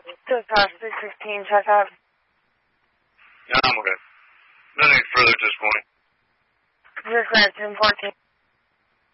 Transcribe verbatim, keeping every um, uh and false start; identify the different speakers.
Speaker 1: Dispatch three sixteen, check out.
Speaker 2: No, I'm okay. Nothing further at this point.
Speaker 1: Just at ten fourteen.